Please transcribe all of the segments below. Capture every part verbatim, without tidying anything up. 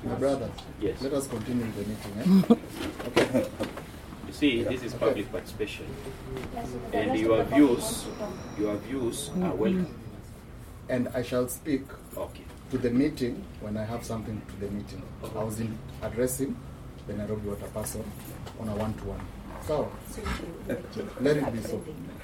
My brothers, yes. Let us continue the meeting. Eh? Okay. You see, this is public participation, and your views, your views are welcome. And I shall speak okay. to the meeting when I have something to the meeting. Okay. I was in addressing the Nairobi water person on a one-to-one. So, let it be so.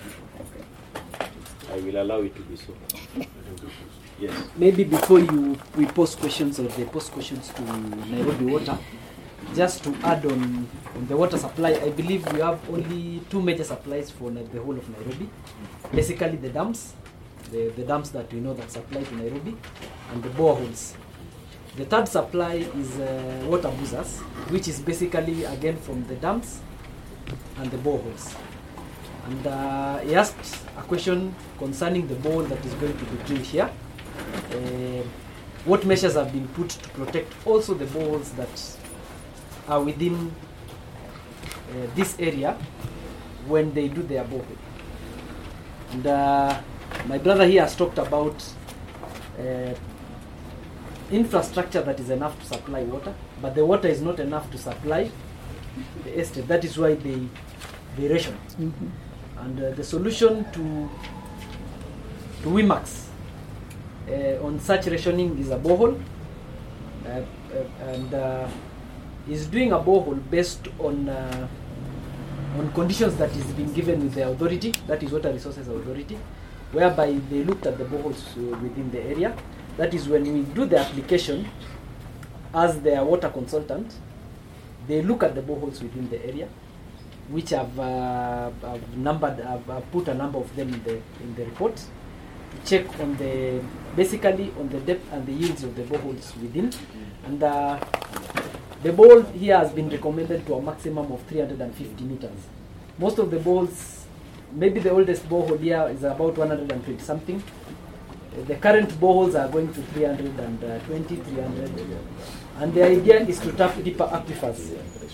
I will allow it to be so. Yes. Maybe before you we post questions or they post questions to Nairobi Water, just to add on, on the water supply, I believe we have only two major supplies for the whole of Nairobi. Basically the dams, the, the dams that we know that supply to Nairobi, and the boreholes. The third supply is uh, water boozers, which is basically again from the dams and the boreholes. And uh, he asked a question concerning the borehole that is going to be drilled here. Uh, what measures have been put to protect also the boreholes that are within uh, this area when they do their borehole. And uh, my brother here has talked about uh, infrastructure that is enough to supply water, but the water is not enough to supply the estate. That is why they, they ration. Mm-hmm. And uh, the solution to, to WIMAX uh, on such rationing is a borehole, uh, uh, and uh, is doing a borehole based on uh, on conditions that is being given with the authority, that is Water Resources Authority, whereby they looked at the boreholes uh, within the area. That is when we do the application as their water consultant, they look at the boreholes within the area, which have, uh, have numbered, have, have put a number of them in the in the report, to check on the basically on the depth and the yields of the boreholes within, and uh, the borehole here has been recommended to a maximum of three hundred fifty meters. Most of the boreholes, maybe the oldest borehole here is about one hundred twenty something. Uh, the current boreholes are going to three hundred twenty, three hundred, and the idea is to tap deeper aquifers.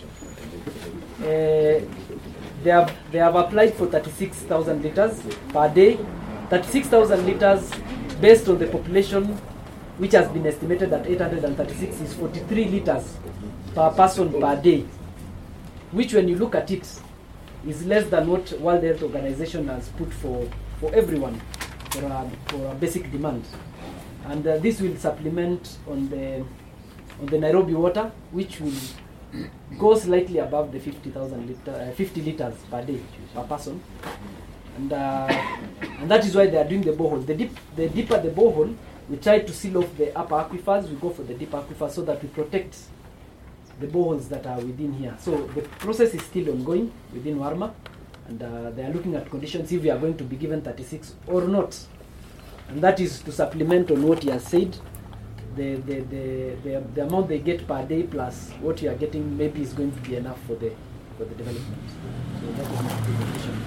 Uh, they have they have applied for thirty-six thousand liters per day. thirty-six thousand liters based on the population, which has been estimated at eight hundred thirty-six, is forty-three liters per person per day, which when you look at it is less than what World Health Organization has put for, for everyone for a, for a basic demand. And uh, this will supplement on the on the Nairobi water, which will go slightly above the fifty thousand liter, uh, fifty liters per day per person, and uh, and that is why they are doing the borehole. The deep, the deeper the borehole, we try to seal off the upper aquifers. We go for the deep aquifers so that we protect the boreholes that are within here. So the process is still ongoing within WARMA, and uh, they are looking at conditions if we are going to be given thirty-six or not, and that is to supplement on what he has said. The the, the, the the amount they get per day plus what you are getting maybe is going to be enough for the for the development. So that is my presentation.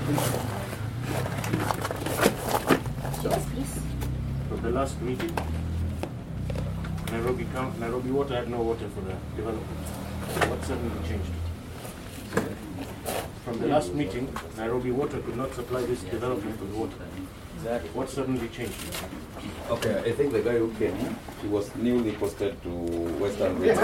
Yes, please. From the last meeting, Nairobi Count, Nairobi Water had no water for the development. What suddenly changed? From the last meeting, Nairobi Water could not supply this development with water. Exactly. What suddenly changed? Okay, I think the guy who came, he was newly posted to Western region.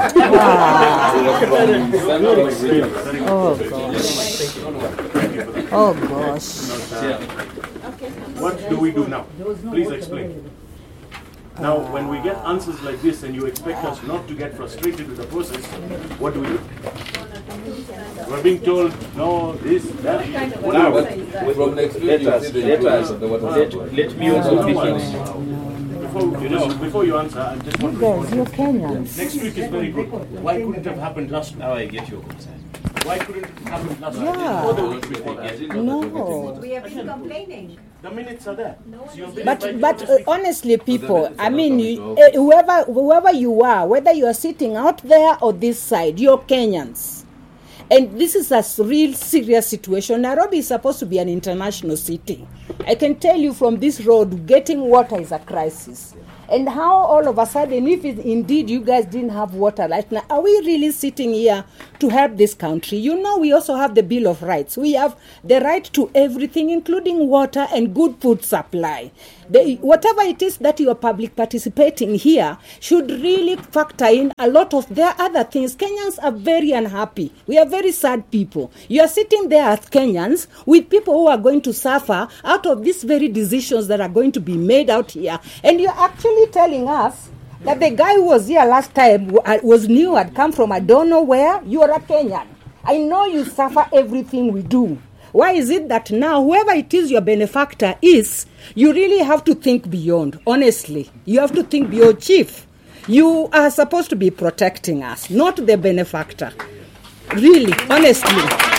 Oh gosh. Oh gosh. What do we do now? Please explain. Now, when we get answers like this and you expect us not to get frustrated with the process, what do we do? We're being told, no, this, that. Now, from next week, let us, let us, let, let me also begin. Before, you know, before you answer, I just want to Guys, you're Kenyans. next week is very good. Why couldn't it have happened last week? Now I get your concern. Why couldn't it have happened last Yeah. week? Or the week before that? No. We have been complaining. The minutes are there. So you've been But invited but to uh, speak. honestly, people, I mean, you, uh, whoever whoever you are, whether you are sitting out there or this side, you're Kenyans. And this is a real serious situation. Nairobi is supposed to be an international city. I can tell you from this road, getting water is a crisis. And how all of a sudden, if it, indeed you guys didn't have water right now, are we really sitting here to help this country? You know, we also have the Bill of Rights. We have the right to everything, including water and good food supply. The, whatever it is that you are public participating here should really factor in a lot of their other things. Kenyans are very unhappy. We are very sad people. You are sitting there as Kenyans with people who are going to suffer out of these very decisions that are going to be made out here. And you're actually telling us that the guy who was here last time was new, had come from I don't know where. You are a Kenyan. I know you suffer everything we do. Why is it that now, whoever it is your benefactor is, you really have to think beyond, honestly. You have to think beyond, Chief. You are supposed to be protecting us, not the benefactor. Really, honestly.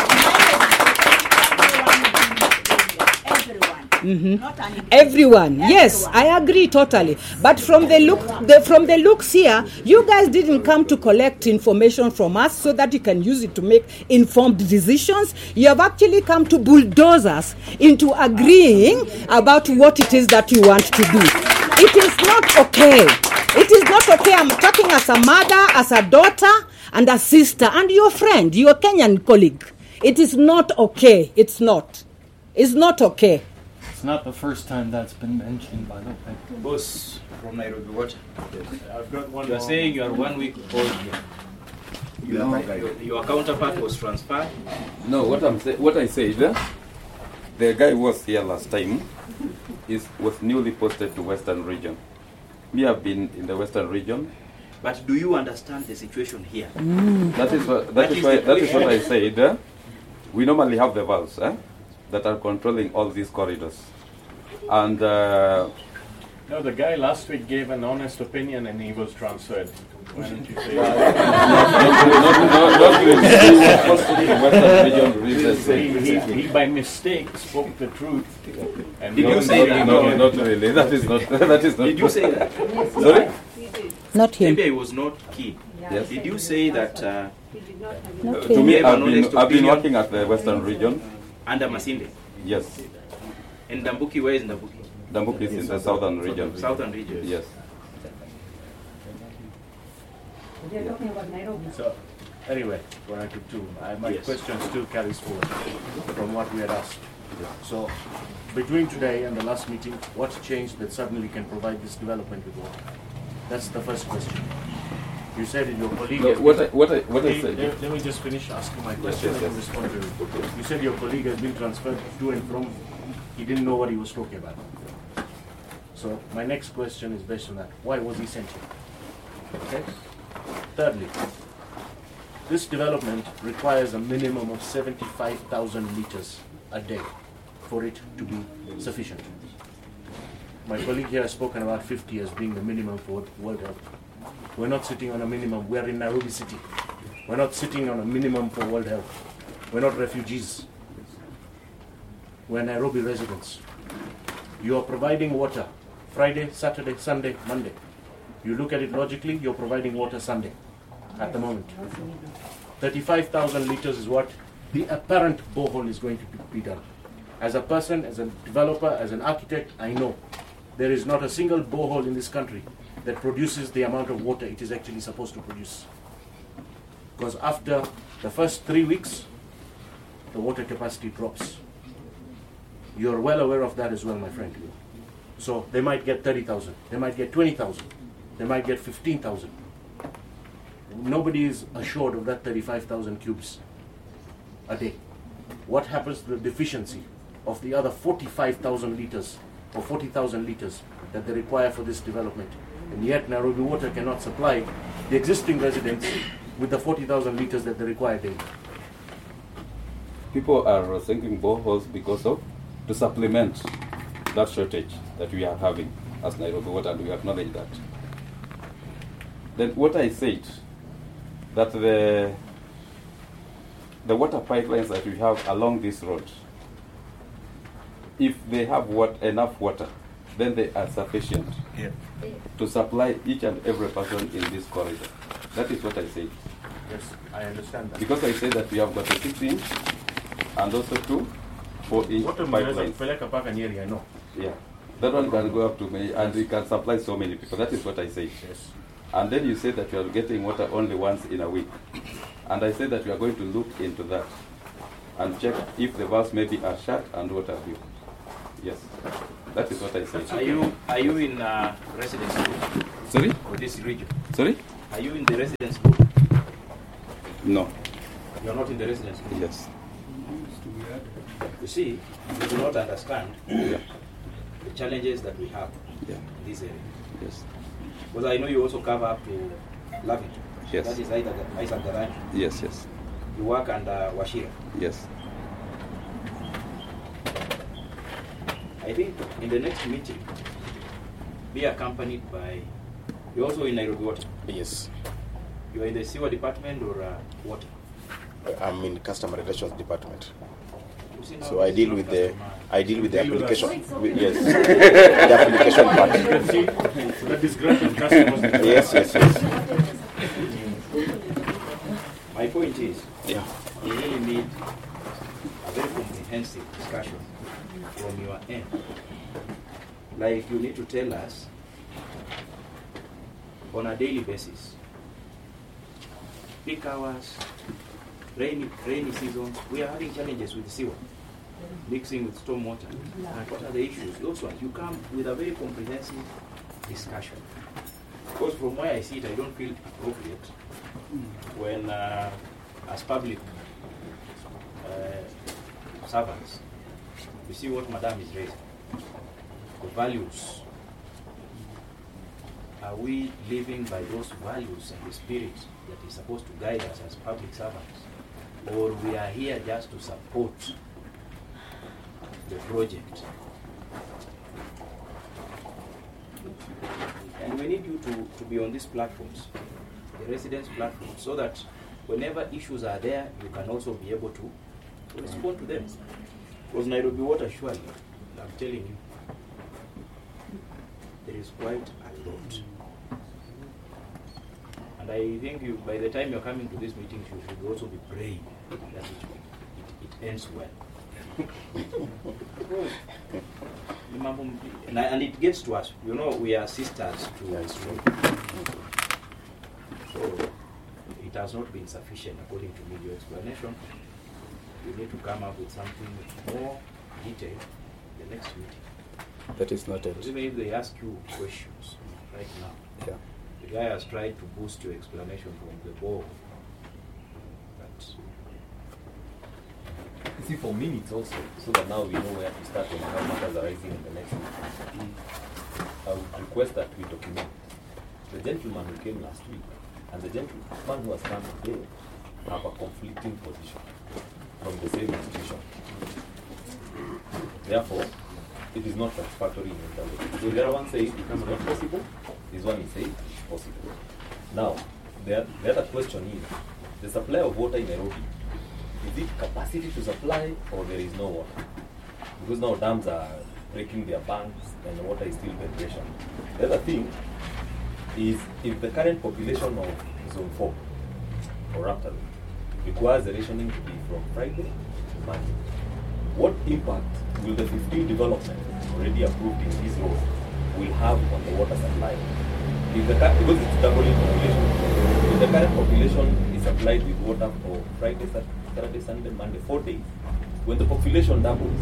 Mm-hmm. Everyone, yes, I agree totally. But from the look, the, from the looks here, you guys didn't come to collect information from us so that you can use it to make informed decisions. You have actually come to bulldoze us into agreeing about what it is that you want to do. It is not okay. It is not okay. I'm talking as a mother, as a daughter, and a sister, and your friend, your Kenyan colleague. It is not okay. It's not. It's not okay. It's not the first time that's been mentioned, by the way. Boss from Nairobi Water. I've got one You are more. saying you are one week old here. You No. your, your counterpart was transferred. No, what I'm say, what I said, uh, the guy who was here last time is was newly posted to Western Region. Me, have been in the Western Region. But do you understand the situation here? That is what that, That is is why the that is what I question. said. Uh, we normally have the valves eh, that are controlling all these corridors, and uh, No, the guy last week gave an honest opinion and he was transferred. Why don't you say not, not, not, not really. He was posted to Western Region he, recently. he, he by mistake spoke the truth. And Did we you don't say know that? him No, again. not really. That is not. That is not. Did you say that? Sorry? Not him. Maybe I was not keen. Yes. Did you say that uh, Not To him. me, have an I've been, honest I've been opinion? working at the Western Region. under Masinde? Yes. And Dambuki, where is Dambuki? Dambuk is in the Southern Region. Southern region. Yes. So, anyway, what I could do, I, my Yes. question still carries forward from what we had asked. So, between today and the last meeting, what changed that suddenly can provide this development with water? That's the first question. You said that your colleague. No, has what I, been- what I, what I Let- said. Let, let me just finish asking my question yes, and yes. respond to it. You said your colleague has been transferred to and from. He didn't know what he was talking about. So my next question is based on that. Why was he sent here? Okay. Thirdly, this development requires a minimum of seventy-five thousand liters a day for it to be sufficient. My colleague here has spoken about fifty as being the minimum for World Health. We're not sitting on a minimum. We're in Nairobi City. We're not sitting on a minimum for World Health. We're not refugees. We're Nairobi residents. You are providing water Friday, Saturday, Sunday, Monday. You look at it logically, you're providing water Sunday at the moment. thirty-five thousand liters is what the apparent borehole is going to be done. As a person, as a developer, as an architect, I know there is not a single borehole in this country that produces the amount of water it is actually supposed to produce. Because after the first three weeks, the water capacity drops. You're well aware of that as well, my friend. So they might get thirty thousand, they might get twenty thousand, they might get fifteen thousand. Nobody is assured of that thirty-five thousand cubes a day. What happens to the deficiency of the other forty-five thousand liters or forty thousand liters that they require for this development? And yet Nairobi Water cannot supply the existing residents with the forty thousand liters that they require daily. People are sinking boreholes because of to supplement that shortage that we are having as Nairobi Water, and we acknowledge that. Then what I said, that the the water pipelines that we have along this road, if they have what enough water, then they are sufficient Yeah. to supply each and every person in this corridor. That is what I said. Yes, I understand that. Because I said that we have got a six inch and also two four inch Water mnaweza pipelines. kupeleka mpaka Nyeri, I know. Yeah. That one can go up to me and we can supply so many people. That is what I said. Yes. And then you said that you are getting water only once in a week. And I said that we are going to look into that and check if the valves maybe are shut and what have you. Yes. That is what I said. Are you are you in uh, residence group Sorry? for this region? Sorry? Are you in the residence group? No. You are not in the residence group. Yes. You see, you do not understand Yeah. the challenges that we have Yeah. in this area. Yes. Because I know you also cover up to Lavington. Yes. That is either Isaac Garage. Yes, yes. You work under Washira. Yes. I think in the next meeting, be accompanied by, you're also in Nairobi Water. Yes. You are in the sewer department or uh, water? I'm in customer relations department. You see now So I this is deal not with the customer. I deal with the Deal with us. application. with- Yes. The application part. You can see that is granted customers. Yes, yes, yes. My point is, Yeah. we really need a very comprehensive discussion from your end. Like you need to tell us on a daily basis, peak hours, rainy, rainy seasons, we are having challenges with sewer, mixing with storm water. And what are the issues? Those ones, you come with a very comprehensive discussion. Because from where I see it, I don't feel appropriate when, uh, as public uh, servants, we see what Madam is raising. The values. Are we living by those values and the spirit that is supposed to guide us as public servants? Or we are here just to support the project? And we need you to, to be on these platforms, the residence platforms, so that whenever issues are there, you can also be able to respond to them. Because Nairobi Water, surely, I'm telling you, there is quite a lot. And I think you, by the time you're coming to these meetings, you should also be praying that it, it, it ends well. and, and it gets to us. You know, we are sisters to So it has not been sufficient according to me, your explanation. You need to come up with something more detailed in the next meeting. That is not it. Even if they ask you questions right now, Yeah. the guy has tried to boost your explanation from the ball. But You see, for minutes also, so that now we know where to start and how matters arising in the next meeting. I would request that we document the gentleman who came last week and the gentleman who has come today have a conflicting position from the same institution. Therefore, it is not satisfactory in interpretation. So the other one says it is not possible, this one is saying it is possible. Now, the, the other question is, the supply of water in Nairobi, is it capacity to supply or there is no water? Because now dams are breaking their banks and the water is still ventilation. The other thing is, if the current population of Zone four or Raptor requires the rationing to be from Friday to Monday, what impact will the fifteen development already approved in this road will have on the water supply? If the, because it's doubling population, if the current population is supplied with water for Friday, Saturday, Sunday, Monday, four days, when the population doubles,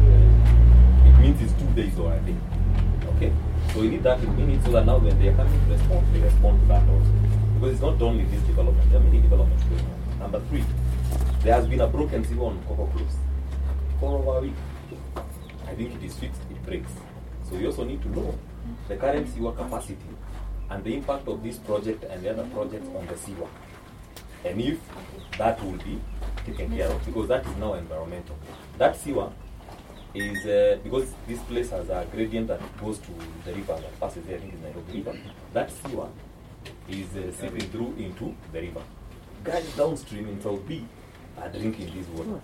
it means it's two days or a day. Okay? So we need that in minutes so that now when they are coming to respond, they respond to that also. Because it's not only this development, there are many developments going on. Number three, there has been a broken sewer on Coco Close for over a week. I think it is fixed, it breaks. So we also need to know the current sewer capacity and the impact of this project and the other projects on the sewer. And if that will be taken care of, because that is now environmental. That sewer is, uh, because this place has a gradient that goes to the river that passes there, I think in Nairobi River, that sewer is uh, seeping through into the river. Guys downstream in South B are drinking this water.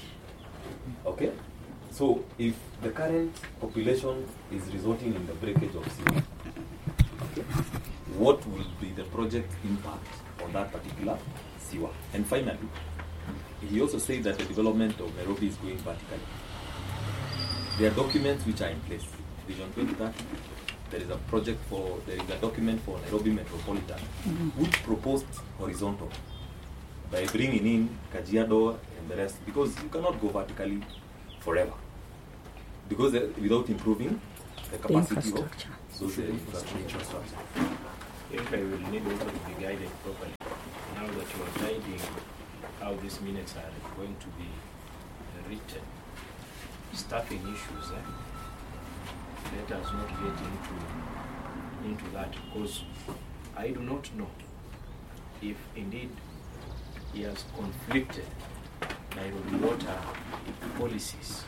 Okay? So if the current population is resulting in the breakage of sewer, okay, what will be the project impact on that particular sewer? And finally, he also said that the development of Nairobi is going vertically. There are documents which are in place. Vision twenty thirty, there is a project for, there is a document for Nairobi Metropolitan, mm-hmm. which proposed horizontal by bringing in Kajiado and the rest, because you cannot go vertically forever. because uh, without improving the capacity infrastructure. of those uh, infrastructure. If I will need also to be guided properly. Now that you are guiding how these minutes are going to be written, staffing issues, eh? Let us not get into into that, because I do not know if indeed he has conflicted Nairobi water policies.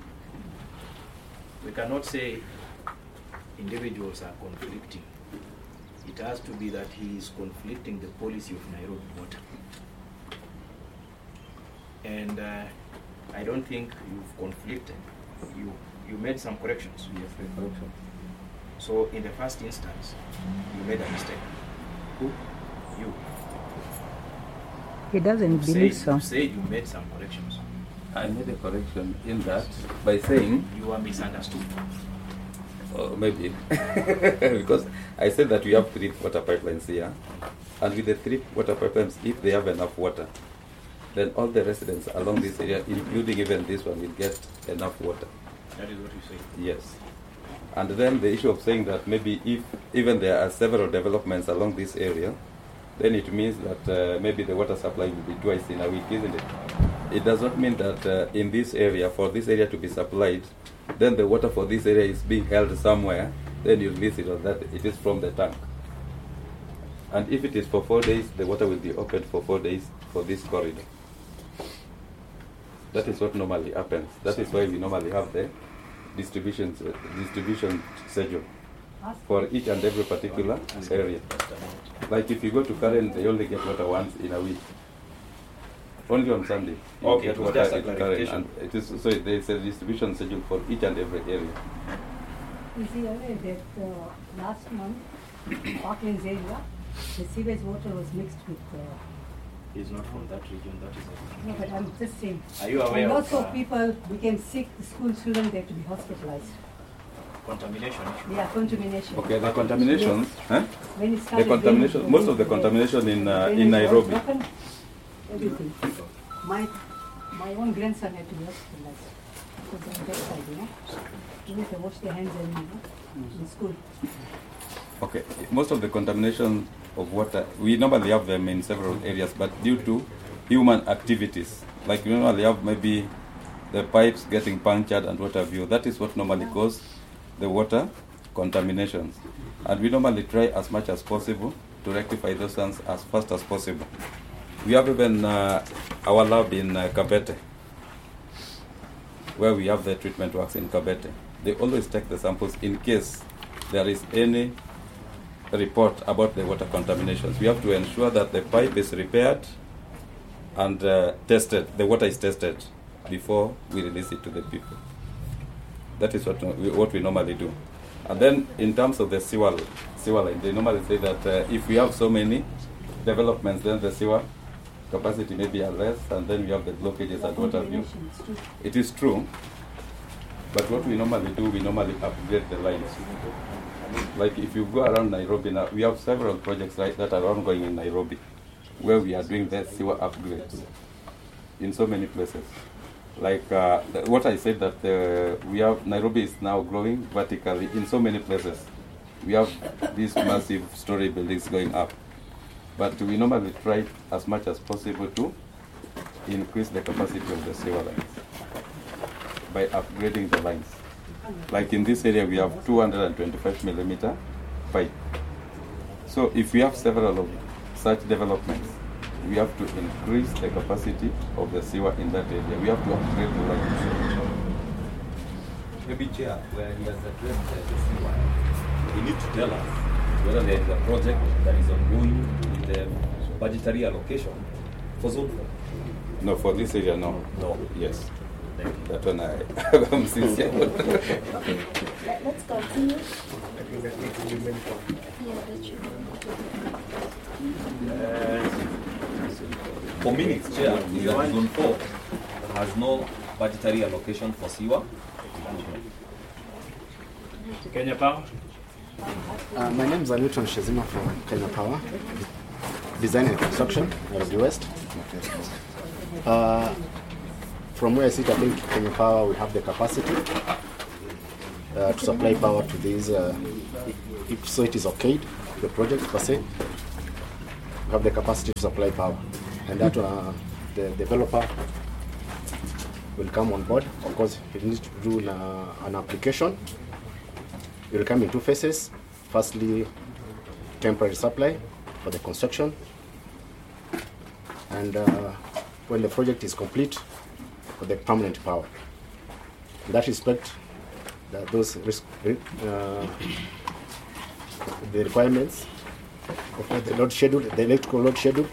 We cannot say individuals are conflicting. It has to be that he is conflicting the policy of Nairobi water. And uh, I don't think you've conflicted. You you made some corrections. Yes, the correction. So in the first instance, you made a mistake. Who? You. He doesn't You believe said, so. you said you made some corrections. I made a correction in that by saying, You are misunderstood. oh, maybe, because I said that we have three water pipelines here, and with the three water pipelines, if they have enough water, then all the residents along this area, including even this one, will get enough water. That is what you say. Yes. And then the issue of saying that maybe if even there are several developments along this area, then it means that uh, maybe the water supply will be twice in a week, isn't it? It does not mean that uh, in this area, for this area to be supplied, then the water for this area is being held somewhere, then you'll miss it, or that it is from the tank. And if it is for four days, the water will be opened for four days for this corridor. That is what normally happens. That is why we normally have the distribution uh, distribution schedule for each and every particular area. Like if you go to Karen, they only get water once in a week. Only on Sunday. You Okay, get it was water just a at Karen, clarification. and it is so there is a distribution schedule for each and every area. Is he aware that uh, last month, Parklands area, the sewage water was mixed with. Uh, He's not from that region, that is it. no, but I'm just saying. Are you aware and of, lots of uh, people became sick, the school children, they had to be hospitalized. Contamination issue? Yeah, contamination. Okay, the contaminations, Yes. huh? When it The started contamination, raining, most of the the contamination in uh, drainage in was Nairobi. broken, everything. My my own grandson had to be hospitalized because on that side, you know. You need to wash their hands and, you know, in school. Okay, most of the contamination of water, we normally have them in several areas, but due to human activities, like we normally have maybe the pipes getting punctured and what have you, that is what normally causes the water contaminations. And we normally try as much as possible to rectify those ones as fast as possible. We have even uh, our lab in uh, Kabete, where we have the treatment works in Kabete. They always take the samples in case there is any report about the water contaminations. We have to ensure that the pipe is repaired and uh, tested, the water is tested before we release it to the people. That is what we, what we normally do. And then in terms of the sewer, sewer line, they normally say that uh, if we have so many developments, then the sewer capacity may be less, and then we have the blockages and what have you. It is true, but what we normally do, we normally upgrade the lines. Like if you go around Nairobi now, we have several projects right that are ongoing in Nairobi, where we are doing the sewer upgrades in so many places. Like uh, the, what I said that uh, we have, Nairobi is now growing vertically in so many places. We have these massive story buildings going up. But we normally try as much as possible to increase the capacity of the sewer lines by upgrading the lines. Like in this area, we have two hundred twenty-five millimeter pipe. So if we have several of such developments, we have to increase the capacity of the sewer in that area. We have to upgrade the lines. Maybe Chair, where he has addressed uh, the sewer, he needs to tell us whether there is a project that is ongoing with the budgetary allocation for zone four. No, for this area, no. No. Yes. That one I am sincere. Okay, Let- let's continue. Yeah, that should For minutes, Chair, is that zone four has no budgetary allocation for sewer. Kenya Power? Uh, my name is Newton Shazima from Kenya Power, Design and Construction, Nairobi West. Uh, from where I sit, I think Kenya Power will have the capacity uh, to supply power to these, uh, if so it is okayed, the project per se, we have the capacity to supply power. And that uh, the developer will come on board. Of course, he needs to do an, uh, an application. It will come in two phases. Firstly, temporary supply for the construction. And uh, when the project is complete, for the permanent power. In that respect, that those risk, uh, the requirements of the load schedule, the electrical load schedule,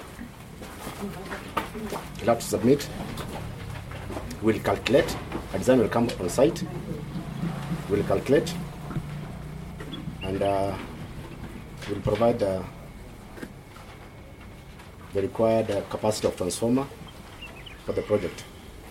you'll have to submit. We'll calculate. A design will come on site. We'll calculate, and uh, we'll provide uh, the required uh, capacity of transformer for the project.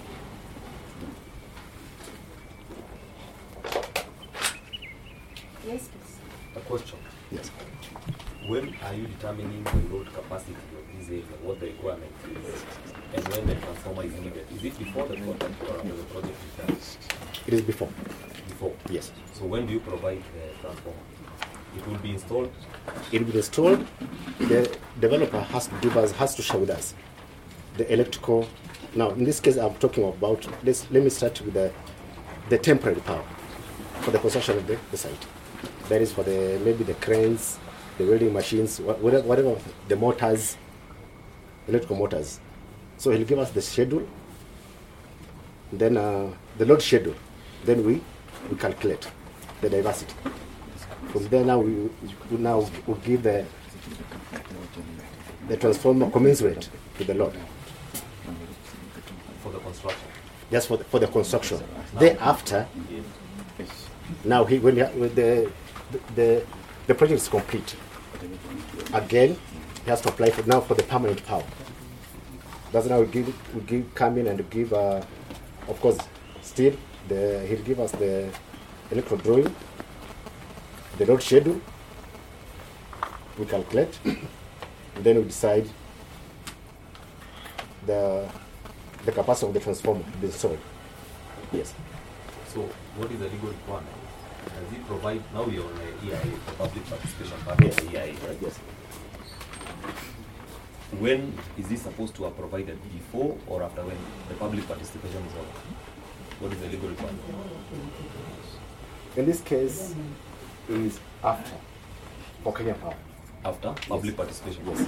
Yes, please. A question. Yes. When are you determining the load capacity of this area, what the requirement is, and when the transformer is needed? Is it before the project or after the project is done? It is before. Before? Yes. So when do you provide the transformer? It will be installed? It will be installed. The developer has to give us, has to show us the electrical. Now, in this case, I'm talking about, let's, let me start with the, the temporary power for the construction of the, the site. That is for the, maybe the cranes, the welding machines, whatever, whatever the motors, electrical motors. So he'll give us the schedule, then uh, the load schedule. Then we, we calculate the diversity. From there now we, we now we give the the transformer commensurate to the load. For the construction? Yes, for the, for the construction. Thereafter, now he, when, he, when the, the the project is complete, again he has to apply for now for the permanent power. That's now we give we give come in and give uh, of course still the he'll give us the electro drawing, the load schedule. We calculate, and then we decide the the capacity of the transformer to be installed. Yes. So what is the legal requirement? Does it provide, now we are on a E I A, the public participation part of the E I A, right? Yes. When is this supposed to have provided? Before or after when the public participation is over? What is the legal requirement? In this case, it is after for Kenya Power. After public Yes. participation? Yes.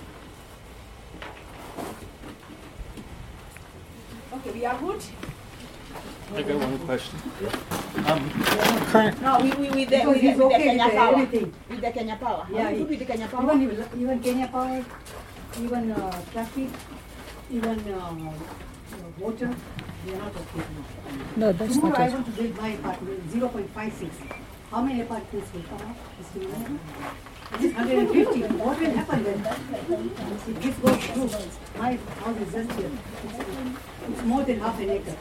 Okay, we are good. I got one question. Um, current, No, we, we, with the, Because with the, he's with the okay Kenya with the Power. everything. With the Kenya Power. Yeah, Are we he- good with the Kenya Power? Even, even Kenya Power, even uh, traffic, even uh, water, they are not okay. No, that's Tomorrow not I us. want to build my apartment, zero point five six. How many apartments will come up? Just a minute. It is one hundred fifty. What will happen then? If this goes through, my house is just here. It's, it's more than half an acre.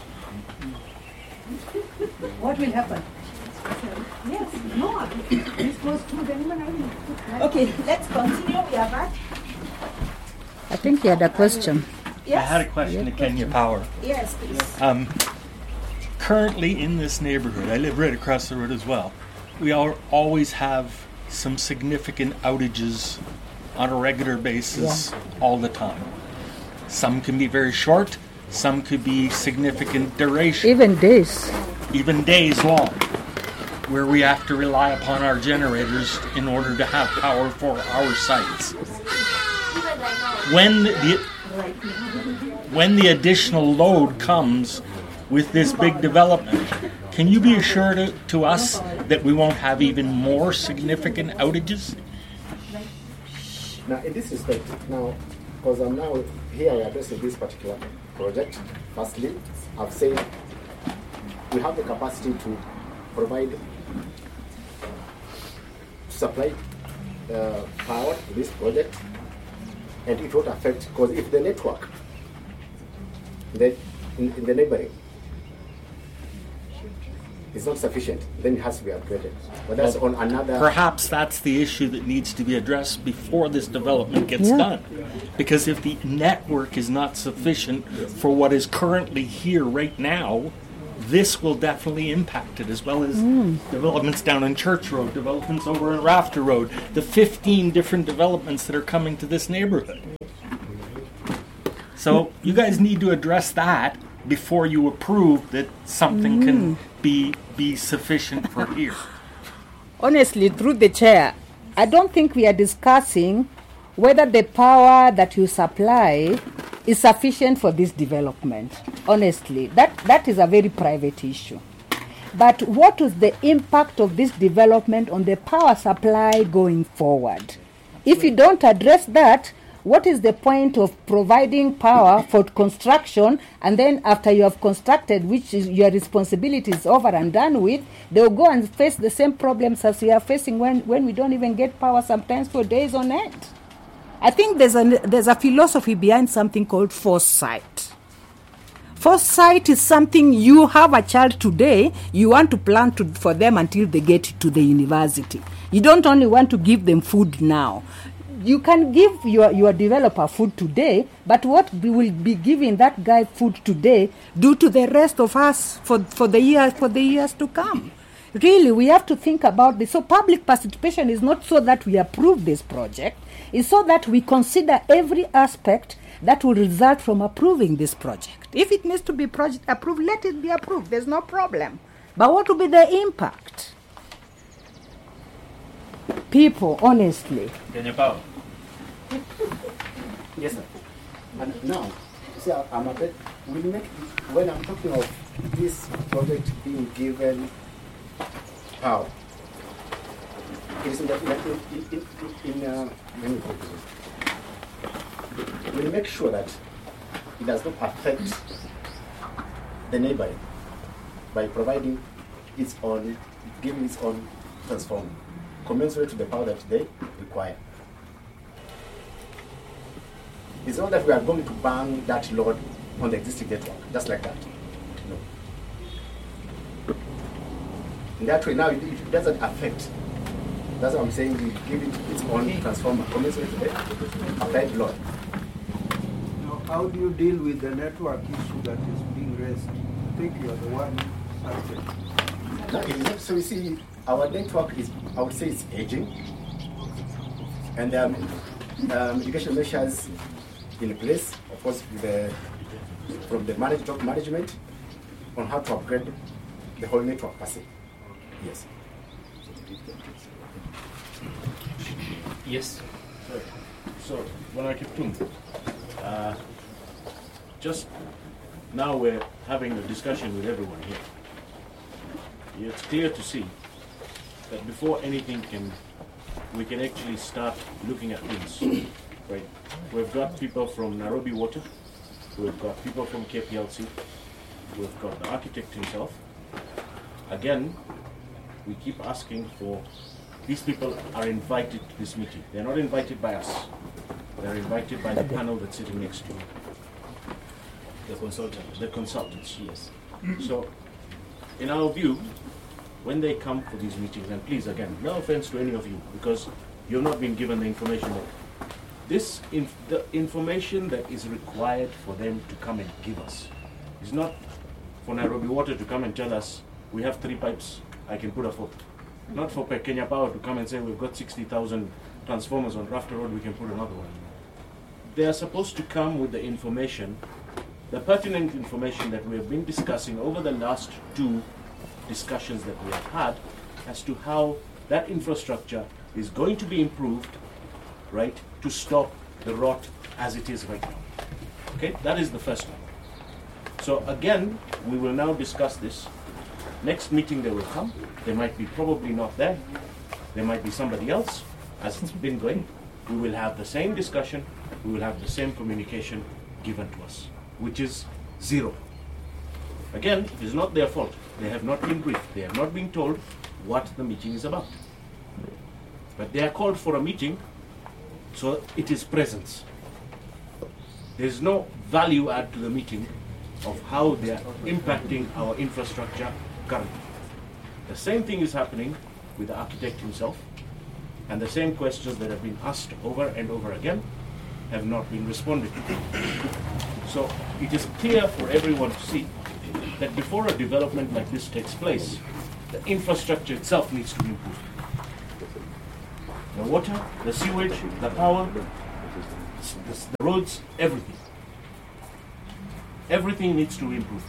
What will happen? Yes, no, if this goes through, then even I will put my- Okay, let's continue. We are back. I think you had a question. I had a question to Kenya Power. Yes, please. Um, currently in this neighborhood, I live right across the road as well. We are, always have some significant outages on a regular basis all the time. Some can be very short, some could be significant duration, Even this. even days long, where we have to rely upon our generators in order to have power for our sites. When the when the additional load comes with this big development, can you be assured to, to us that we won't have even more significant outages? Now, in this respect, now, because I'm now here addressing this particular project, firstly, I've said we have the capacity to provide, to supply uh, power to this project, and it won't affect, because if the network that in, in the neighboring is not sufficient, then it has to be upgraded. But that's on another. Perhaps that's the issue that needs to be addressed before this development gets Yeah. done. Because if the network is not sufficient for what is currently here right now, this will definitely impact it, as well as Mm. developments down on Church Road, developments over on Rafter Road, the fifteen different developments that are coming to this neighborhood. So you guys need to address that before you approve that something Mm. can be be sufficient for here. Honestly, through the chair, I don't think we are discussing whether the power that you supply is sufficient for this development. Honestly, that, that is a very private issue. But what is the impact of this development on the power supply going forward? If you don't address that, what is the point of providing power for construction, and then after you have constructed, which is your responsibility is over and done with, they'll go and face the same problems as we are facing when, when we don't even get power sometimes for days on end. I think there's a, there's a philosophy behind something called foresight. Foresight is something you have a child today, you want to plan to, for them until they get to the university. You don't only want to give them food now. You can give your, your developer food today, but what we will be giving that guy food today due to the rest of us for, for the years for the years to come. Really, we have to think about this. So public participation is not so that we approve this project, it's so that we consider every aspect that will result from approving this project. If it needs to be project approved, let it be approved. There's no problem. But what will be the impact? People, honestly. Kenya Power. Yes, sir. And now, see, I'm a bit, we make, when I'm talking of this project being given power, it is in the, in, in, in, in uh, let me put it this way. We make sure that it does not affect the neighboring by providing its own, giving its own transformer, commensurate to the power that they require. It's not that we are going to bang that load on the existing network, just like that. No. In that way, now it, it doesn't affect. That's what I'm saying. We give it its own transformer, commensurate to the applied load. Now, how do you deal with the network issue that is being raised? I think you are the one asking. No, it's not. So you see, our network is, I would say, it's aging, and um, um, education measures in place, of course, with the, from the manage, top management on how to upgrade the whole network per se. Yes. Yes. So, so when I keep doing, uh, just now we're having a discussion with everyone here. It's clear to see that before anything can, we can actually start looking at things. Right. We've got people from Nairobi Water, we've got people from K P L C, we've got the architect himself. Again, we keep asking for, these people are invited to this meeting. They're not invited by us. They're invited by the panel that's sitting next to you. The consultants. The consultants, yes. So, in our view, when they come for these meetings, and please again, no offense to any of you, because you've not been given the information that This inf the information that is required for them to come and give us is not for Nairobi Water to come and tell us we have three pipes, I can put a fourth. Not for Kenya Power to come and say we've got sixty thousand transformers on Rafter Road, we can put another one. They are supposed to come with the information, the pertinent information that we have been discussing over the last two discussions that we have had as to how that infrastructure is going to be improved, right, to stop the rot as it is right now. Okay, that is the first one. So again, we will now discuss this. Next meeting they will come. They might be probably not there. There might be somebody else, as it's been going. We will have the same discussion. We will have the same communication given to us, which is zero. Again, it is not their fault. They have not been briefed. They have not been told what the meeting is about. But they are called for a meeting, so it is presence. There is no value add to the meeting of how they are impacting our infrastructure currently. The same thing is happening with the architect himself, and the same questions that have been asked over and over again have not been responded to. So it is clear for everyone to see that before a development like this takes place, the infrastructure itself needs to be improved. The water, the sewage, the power, the, the roads, everything. Everything needs to be improved.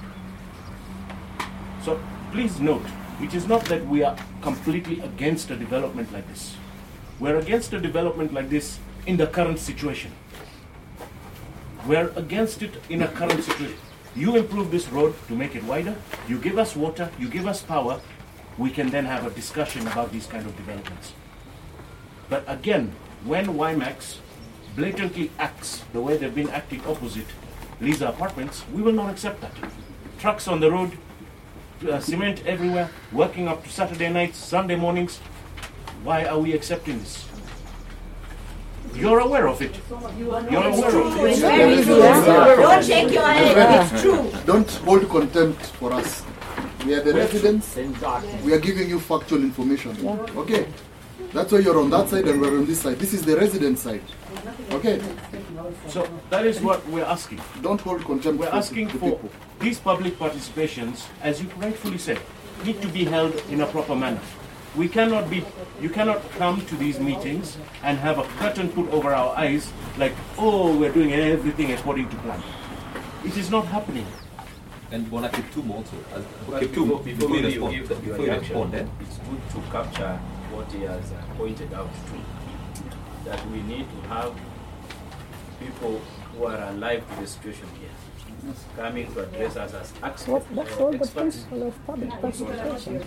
So please note, it is not that we are completely against a development like this. We're against a development like this in the current situation. We're against it in a current situation. You improve this road to make it wider, you give us water, you give us power, we can then have a discussion about these kind of developments. But again, when WiMAX blatantly acts the way they've been acting opposite Lisa Apartments, we will not accept that. Trucks on the road, uh, cement everywhere, working up to Saturday nights, Sunday mornings. Why are we accepting this? You're aware of it. You're aware of it. It's very true. Don't shake your head. It's true. Don't hold contempt for us. We are the residents. We are giving you factual information. Okay? That's why you're on that side and we're on this side. This is the resident side. Okay? So that is what we're asking. Don't hold contempt. We're asking for these public participations, as you rightfully said, need to be held in a proper manner. We cannot be, you cannot come to these meetings and have a curtain put over our eyes like, oh, we're doing everything according to plan. It is not happening. And Bwana Kiptum also. As, But Kiptum, before, before maybe you respond, give the, your before you reaction, respond, eh? it's good to capture what he has uh, pointed out to, that we need to have people who are alive to the situation here, coming to address us as experts. Well, that's all the experts. principle of public participation.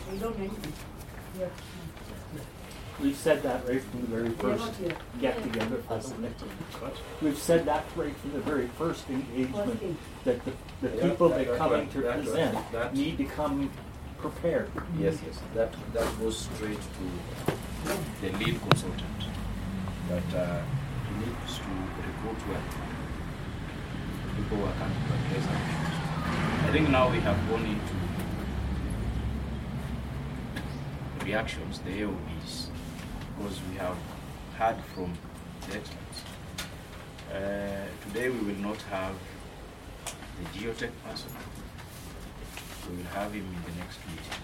We've said that right from the very first get-together. We've said that right from the very first engagement, that the, the Yeah, people that- that that come one- in to that one- present that- need to come prepared. Yes, yes. That that goes straight to the lead consultant. But uh, he needs to recruit well people who are coming to address our issues. I think now we have gone into reactions, the A O Bs, because we have heard from the experts. Uh, today we will not have the geotech person. We will have him in the next meeting.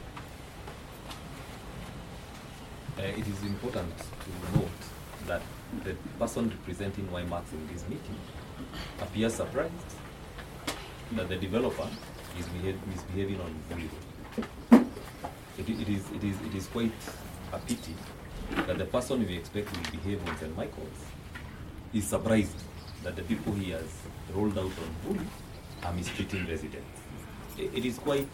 Uh, it is important to note that the person representing WiMAX in this meeting appears surprised that the developer is beha- misbehaving on Vuli Road. It, it, is, it, is, it is quite a pity that the person we expect will behave on Saint Michael's is surprised that the people he has rolled out on Vuli are mistreating residents. It, it is quite,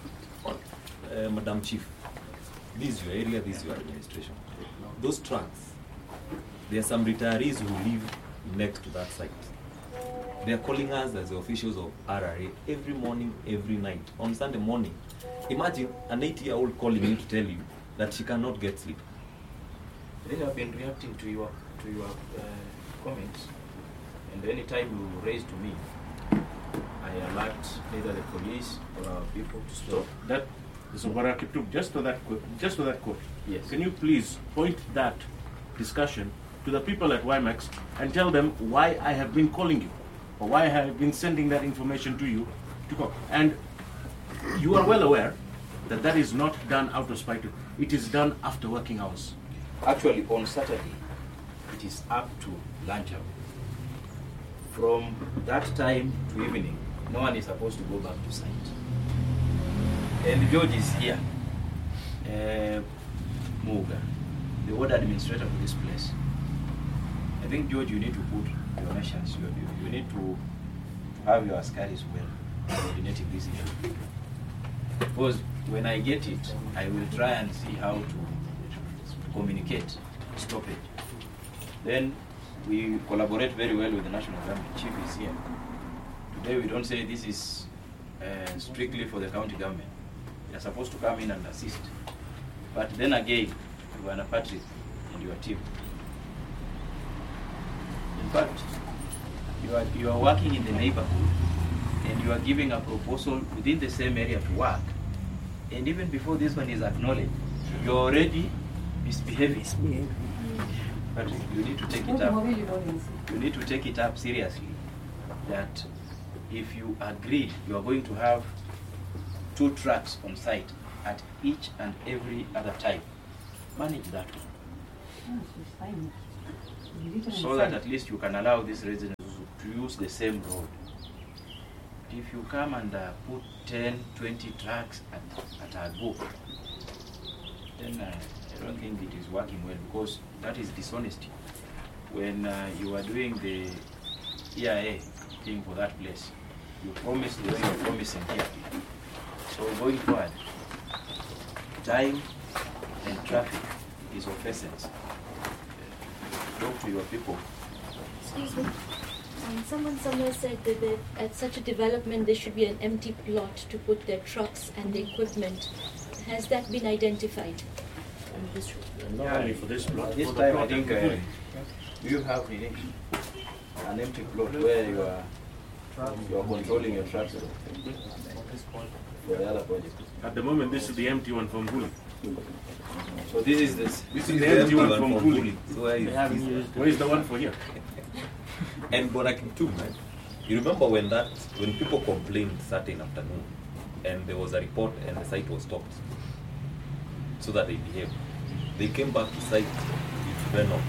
uh, Madam Chief, this is your area, this is your administration. Those trucks, there are some retirees who live next to that site. They are calling us as the officials of R R A every morning, every night. On Sunday morning, imagine an eighty-year-old calling you to tell you that she cannot get sleep. I think I've been reacting to your to your uh, comments, and any time you raise to me, I alert either the police or our people to stop. That is what I keep doing. Just to that quote, just to that quote. Yes. Can you please point that discussion to the people at WiMAX and tell them why I have been calling you, or why I have been sending that information to you to call. And you are well aware that that is not done out of spite. It is done after working hours. Actually, on Saturday, it is up to lunch hour. From that time to evening, no one is supposed to go back to site. And George is here. Uh, Muga, the ward administrator for this place. I think, George, you need to put your measures. You, you, you need to have your askaris well coordinating this issue. Because when I get it, I will try and see how to communicate, stop it. Then we collaborate very well with the national government. Chief is here. Today we don't say this is uh, strictly for the county government. They are supposed to come in and assist. But then again, you are Patrick and your team. In fact, you are, you are working in the neighborhood and you are giving a proposal within the same area to work. And even before this one is acknowledged, you are already misbehaving. But you need to take it up. You need to take it up seriously. That if you agree, you are going to have two trucks on site at each and every other time. Manage that one. So that at least you can allow these residents to use the same road. If you come and uh, put ten, twenty trucks at, at a go, then uh, I don't think it is working well, because that is dishonesty. When uh, you are doing the E I A thing for that place, you promise the way you're promising here. So going forward, time and traffic is of essence. Talk to your people. Excuse me. Um, someone somewhere said that they, at such a development there should be an empty plot to put their trucks and the equipment. Has that been identified? On this road? Not only for this plot. This for the time I plot think and uh, you have the, an empty plot where you are you are controlling your trucks for the other project. At the moment, this is the empty one from Guli. So this is this. This is the empty one from Guli. So where is, where is the one for here? And Bonakim too, man. You remember when that when people complained Saturday afternoon, and there was a report and the site was stopped, so that they behaved. They came back to site with venom.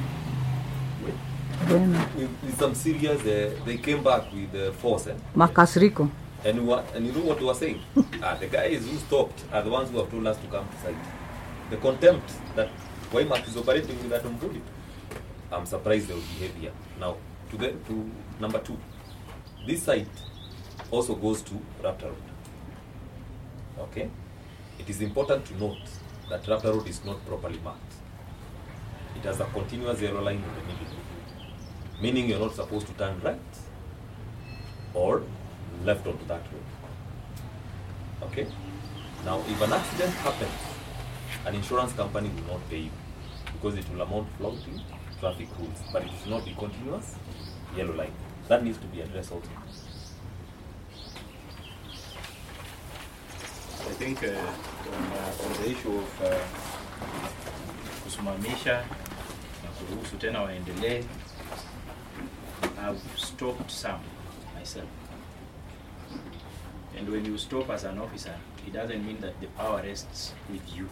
Venom. With, with some serious, uh, they came back with uh, force. And, Makasriko. and, what, and you know what they were saying? ah, the guys who stopped are the ones who have told us to come to site. The contempt that Waymark is operating with that Mbuli. I'm surprised they will behave here. Now, to the to number two, this site also goes to Raptor Road. Okay? It is important to note that Raptor Road is not properly marked. It has a continuous yellow line in the middle, meaning you're not supposed to turn right or left onto that road. Okay? Now, if an accident happens, an insurance company will not pay you because it will amount flouting traffic rules, but it will not be continuous yellow line. That needs to be addressed also. I think uh, on, uh, on the issue of uh, kusimamisha na kuruhusu tena waendelee, I've stopped some myself. And when you stop as an officer, it doesn't mean that the power rests with you.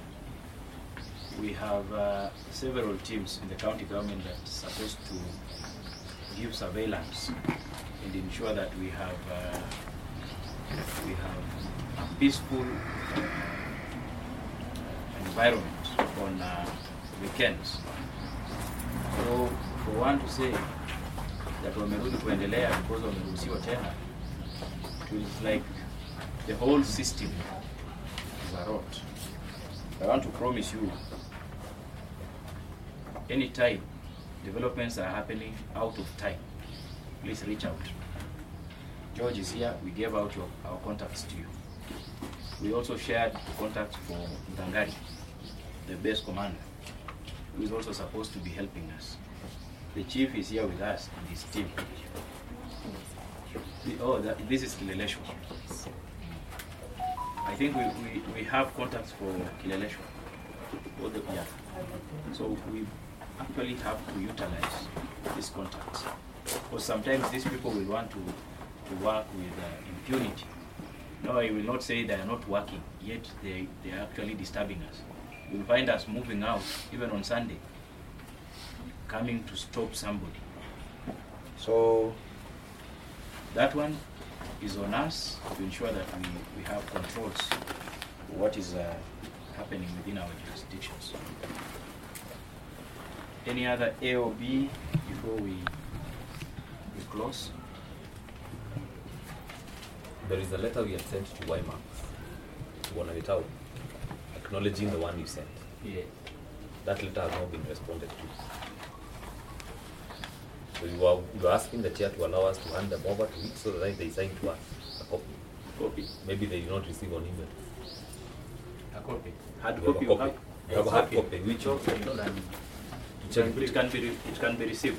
We have uh, several teams in the county government that are supposed to give surveillance and ensure that we have uh, we have a peaceful uh, environment on uh, weekends. So for one to say that wamerudi kuendelea because wameruhusiwa tena, it is like the whole system is a rot. I want to promise you, anytime developments are happening out of time, please reach out. George is here. We gave out your, our contacts to you. We also shared the contacts for Ndangari, the base commander, who is also supposed to be helping us. The chief is here with us and his team. The, oh, that, this is Kileleshwa. I think we, we, we have contacts for Kileleshwa. Oh, the, yeah. So we actually have to utilize these contacts. Because sometimes these people will want to, to work with uh, impunity. No, I will not say they are not working, yet they, they are actually disturbing us. You'll find us moving out, even on Sunday, coming to stop somebody. So that one is on us to ensure that we, we have controls for what is uh, happening within our jurisdictions. Any other A or B before we, we close? There is a letter we had sent to Waymark, to Bonavitao, acknowledging the one you sent. Yeah. That letter has not been responded to. So you are, you are asking the chair to allow us to hand them over to it so that they sign to us a copy. Copy. Maybe they did not receive an email. A copy. Hard You have copy. a copy. You have a hard Okay. copy. Which you Okay. It can, it can be re- it can be received.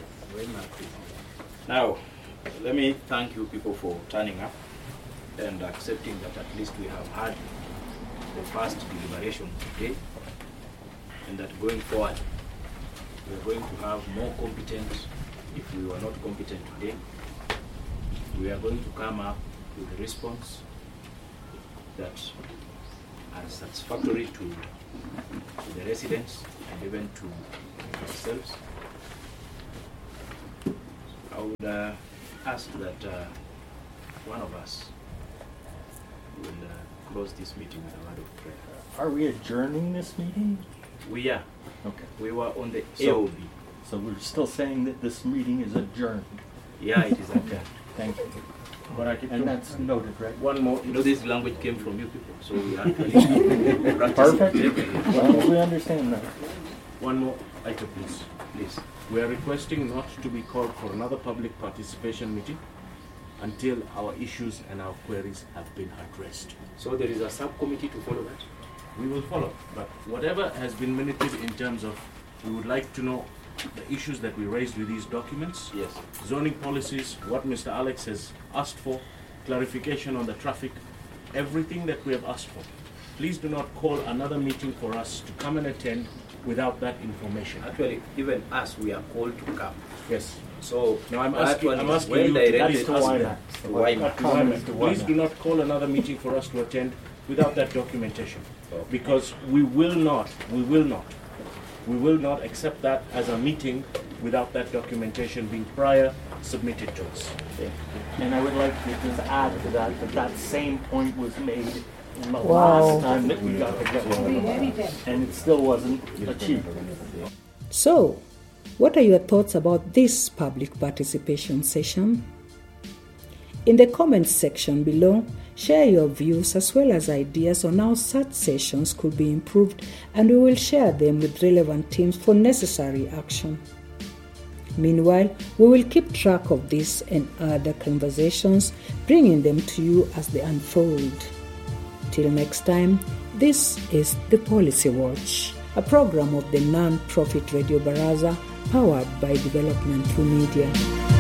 Now, let me thank you people for turning up and accepting that at least we have had the first deliberation today, and that going forward we are going to have more competent. If we were not competent today, we are going to come up with a response that are satisfactory to, to the residents and even to ourselves. I would uh, ask that uh, one of us will uh, close this meeting with a word of prayer. Are we adjourning this meeting? We are. Okay. We were on the So- A O B. So we're still saying that this meeting is adjourned? Yeah, it is Okay, thank you. But I can And that's noted, right? One more. You know, this language came from you people, so we are actually practicing Perfect. it. Well, we understand that. One more item, please. Please. We are requesting not to be called for another public participation meeting until our issues and our queries have been addressed. So there is a subcommittee to follow that? We will follow, but whatever has been minuted in terms of, we would like to know the issues that we raised with these documents. Yes. Zoning policies, what Mister Alex has asked for, clarification on the traffic, everything that we have asked for. Please do not call another meeting for us to come and attend without that information. Actually, even us, we are called to come. Yes. So Now I'm that asking, one I'm is asking well you to directed please us ask to them. Wyman. To Wyman. Please do not call another meeting for us to attend without that documentation. Because we will not, we will not, we will not accept that as a meeting without that documentation being prior submitted to us. And I would like to just add to that, that that same point was made in the Wow. last time that we got together. And it still wasn't achieved. So, what are your thoughts about this public participation session? In the comments section below, share your views as well as ideas on how such sessions could be improved, and we will share them with relevant teams for necessary action. Meanwhile, we will keep track of this and other conversations, bringing them to you as they unfold. Till next time, this is The Policy Watch, a program of the non-profit Radio Baraza powered by Development Through Media.